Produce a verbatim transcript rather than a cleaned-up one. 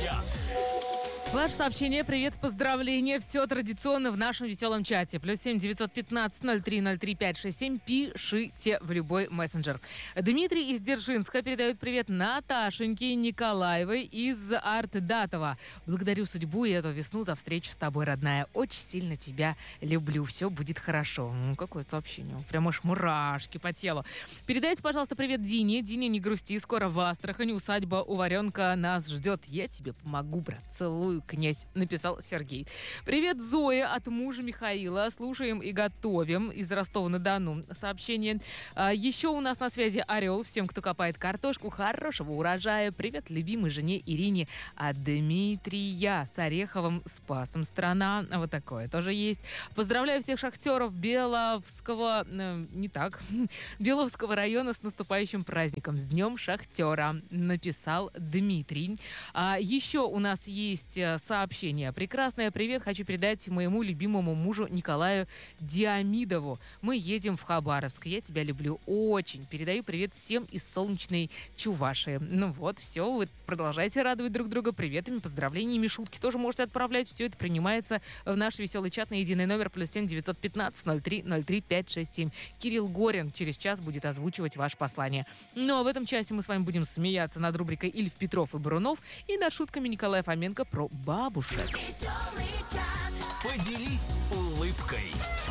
чат. Ваше сообщение, привет, поздравления. Все традиционно в нашем веселом чате. Плюс семь девятьсот пятнадцать ноль три ноль три пять шесть семь. Пишите в любой мессенджер. Дмитрий из Дзержинска передает привет Наташеньке Николаевой из Артдатова. Благодарю судьбу и эту весну за встречу с тобой, родная. Очень сильно тебя люблю. Все будет хорошо. Ну, какое сообщение. Прям аж мурашки по телу. Передайте, пожалуйста, привет Дине. Дине, не грусти. Скоро в Астрахани усадьба у Варенка нас ждет. Я тебе помогу, брат. Целую, князь, написал Сергей. Привет, Зоя от мужа Михаила. Слушаем и готовим из Ростова-на-Дону. Сообщение. А, еще у нас на связи Орел. Всем, кто копает картошку, хорошего урожая. Привет любимой жене Ирине от Дмитрия с Ореховым Спасом. Страна. Вот такое тоже есть. Поздравляю всех шахтеров Беловского... Э, не так. Беловского района с наступающим праздником. С Днем Шахтера. Написал Дмитрий. А, еще у нас есть сообщение. Прекрасное привет хочу передать моему любимому мужу Николаю Диамидову. Мы едем в Хабаровск. Я тебя люблю очень. Передаю привет всем из солнечной Чувашии. Ну вот, все. Вы продолжайте радовать друг друга приветами, поздравлениями, шутки тоже можете отправлять. Все это принимается в наш веселый чат на единый номер плюс семь девятьсот пятнадцать ноль три ноль три пять шесть семь. Кирилл Горин через час будет озвучивать ваше послание. Ну а в этом часе мы с вами будем смеяться над рубрикой Ильф Петров и Брунов и над шутками Николая Фоменко про бабушек. Поделись улыбкой.